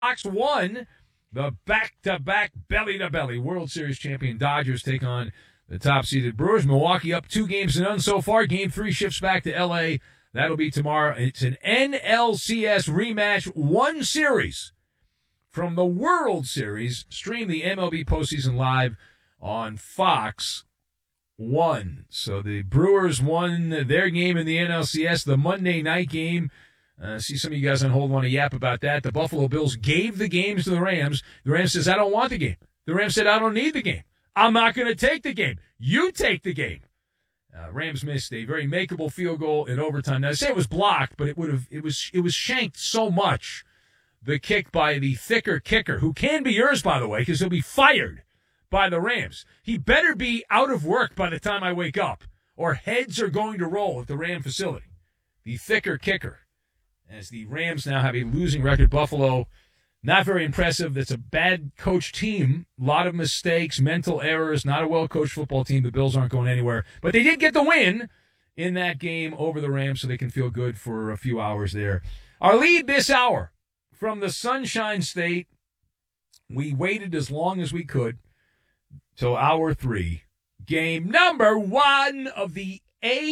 Sox won the back-to-back belly-to-belly World Series champion Dodgers take on the top-seeded Brewers. Milwaukee up 2-0 so far. Game 3 shifts back to L.A. That'll be tomorrow. It's an NLCS rematch, one series from the World Series. Stream the MLB postseason live on Fox 1. So the Brewers won their game in the NLCS, the Monday night game. See some of you guys on hold want to yap about that. The Buffalo Bills gave the games to the Rams. The Rams says, I don't want the game. The Rams said, I don't need the game. I'm not going to take the game. You take the game. Rams missed a very makeable field goal in overtime. Now, I say it was blocked, but it was shanked so much. The kick by the thicker kicker, who can be yours, by the way, because he'll be fired by the Rams. He better be out of work by the time I wake up, or heads are going to roll at the Ram facility. The thicker kicker. As the Rams now have a losing record. Buffalo, not very impressive. That's a bad coach team. A lot of mistakes, mental errors, not a well-coached football team. The Bills aren't going anywhere. But they did get the win in that game over the Rams, so they can feel good for a few hours there. Our lead this hour from the Sunshine State. We waited as long as we could till hour 3. Game number 1 of the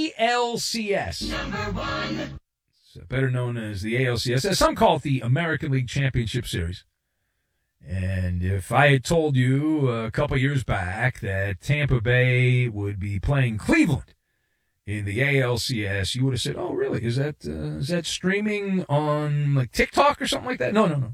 ALCS. Number 1. Better known as the ALCS, as some call it the American League Championship Series. And if I had told you a couple years back that Tampa Bay would be playing Cleveland in the ALCS, you would have said, "Oh, really? Is that streaming on like TikTok or something like that?" No.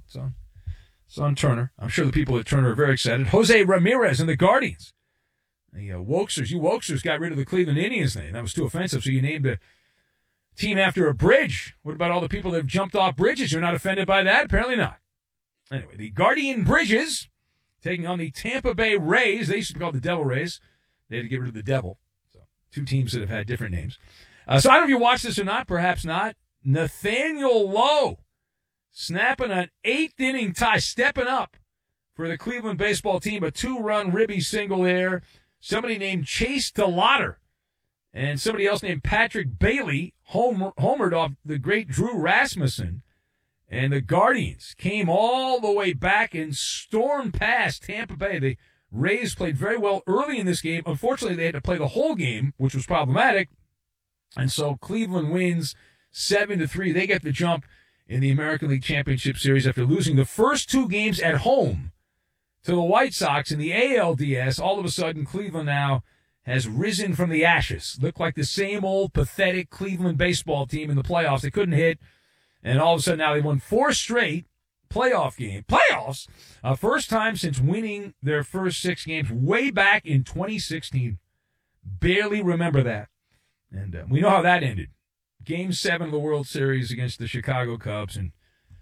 It's on Turner. I'm sure the people at Turner are very excited. Jose Ramirez and the Guardians. The Wokesters got rid of the Cleveland Indians name. That was too offensive, so you named a team after a bridge. What about all the people that have jumped off bridges? You're not offended by that? Apparently not. Anyway, the Guardian Bridges taking on the Tampa Bay Rays. They used to be called the Devil Rays. They had to get rid of the Devil. So 2 teams that have had different names. So I don't know if you watched this or not. Perhaps not. Nathaniel Lowe snapping an 8th-inning tie, stepping up for the Cleveland baseball team. A 2-run ribby single there. Somebody named Chase DeLauder and somebody else named Patrick Bailey homered off the great Drew Rasmussen. And the Guardians came all the way back and stormed past Tampa Bay. The Rays played very well early in this game. Unfortunately, they had to play the whole game, which was problematic. And so Cleveland wins 7-3. They get the jump in the American League Championship Series after losing the first 2 games at home to the White Sox in the ALDS. All of a sudden, Cleveland now has risen from the ashes. Looked like the same old pathetic Cleveland baseball team in the playoffs. They couldn't hit. And all of a sudden now they won 4 straight playoff games. Playoffs? First time since winning their first 6 games way back in 2016. Barely remember that. And we know how that ended. Game 7 of the World Series against the Chicago Cubs. And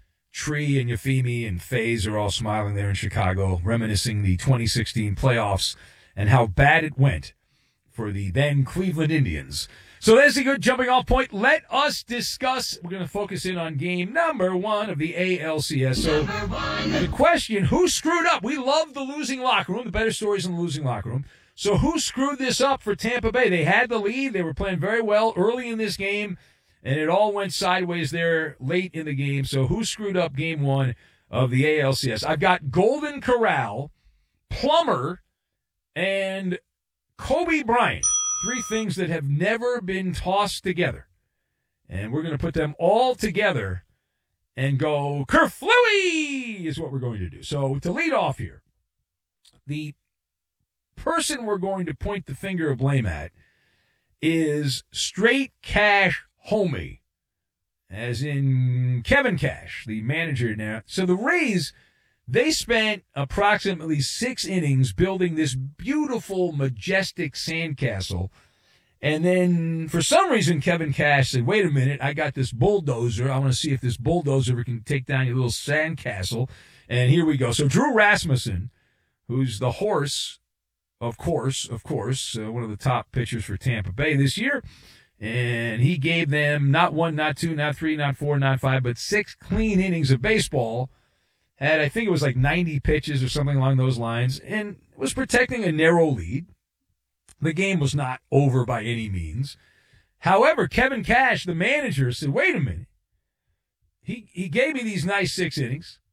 Tree and Yafimi and FaZe are all smiling there in Chicago, reminiscing the 2016 playoffs and how bad it went for the then Cleveland Indians. So there's a good jumping off point. Let us discuss. We're going to focus in on game number 1 of the ALCS. So the question, who screwed up? We love the losing locker room, the better stories in the losing locker room. So who screwed this up for Tampa Bay? They had the lead. They were playing very well early in this game, and it all went sideways there late in the game. So who screwed up game 1 of the ALCS? I've got Golden Corral, Plummer, and Kobe Bryant. 3 things that have never been tossed together. And we're going to put them all together and go kerflooey is what we're going to do. So to lead off here, the person we're going to point the finger of blame at is Straight Cash Homie, as in Kevin Cash, the manager now. So the Rays, they spent approximately 6 innings building this beautiful, majestic sandcastle. And then, for some reason, Kevin Cash said, wait a minute, I got this bulldozer. I want to see if this bulldozer can take down your little sandcastle. And here we go. So Drew Rasmussen, who's the horse, of course, one of the top pitchers for Tampa Bay this year. And he gave them not 1, not 2, not 3, not 4, not 5, but 6 clean innings of baseball. Had, I think it was like 90 pitches or something along those lines, and was protecting a narrow lead. The game was not over by any means. However, Kevin Cash, the manager, said, wait a minute. He gave me these nice 6 innings.